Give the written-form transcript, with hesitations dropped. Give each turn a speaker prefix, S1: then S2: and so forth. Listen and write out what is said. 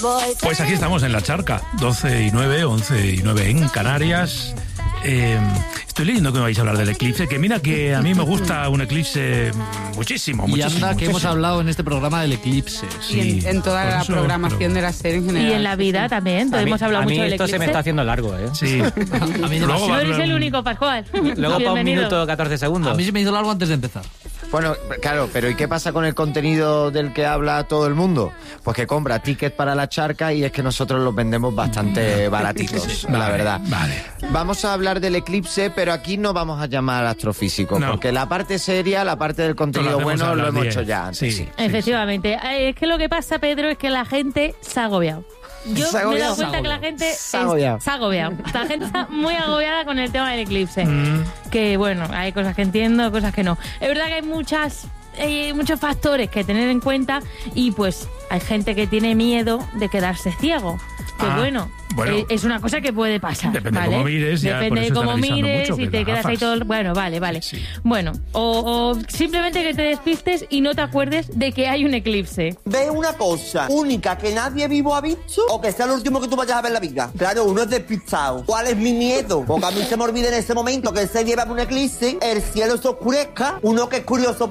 S1: Pues aquí estamos en La Charca, 12:09, 11:09 en Canarias. Estoy leyendo que me vais a hablar del eclipse, que mira que a mí me gusta un eclipse muchísimo.
S2: Y anda que hemos hablado en este programa del eclipse.
S3: Sí, y en toda la programación de la serie en general.
S4: Y en la vida también, hemos hablado mucho del eclipse.
S5: Esto se me está haciendo largo, ¿eh?
S1: Sí.
S2: A mí
S4: no eres el único, Pascual.
S5: Luego para 1 minuto 14 segundos.
S2: A mí se me hizo largo antes de empezar.
S6: Bueno, claro, pero ¿y qué pasa con el contenido del que habla todo el mundo? Pues que compra tickets para La Charca y es que nosotros los vendemos bastante baratitos, la verdad.
S1: Vale.
S6: Vamos a hablar del eclipse, pero aquí no vamos a llamar astrofísico, porque la parte seria, la parte del contenido bueno, lo hemos hecho ya antes.
S1: Sí.
S4: Efectivamente. Es que lo que pasa, Pedro, es que la gente se ha agobiado. Yo me he dado cuenta que la gente se ha agobiado. La gente está muy agobiada con el tema del eclipse. Que bueno, hay cosas que entiendo, cosas que no. Es verdad que hay muchos factores que tener en cuenta y pues hay gente que tiene miedo de quedarse ciego. Que bueno, es una cosa que puede pasar.
S1: Depende
S4: ¿vale?
S1: de cómo mires.
S4: Depende de cómo mires y te quedas ahí todo. Bueno, vale.
S1: Sí.
S4: Bueno, o simplemente que te despistes y no te acuerdes de que hay un eclipse.
S7: ¿Ves una cosa única que nadie vivo ha visto? O que sea lo último que tú vayas a ver en la vida. Claro, uno es despistado. ¿Cuál es mi miedo? Porque a mí se me olvida en ese momento que se lleva un eclipse, el cielo se oscurezca, uno que es curioso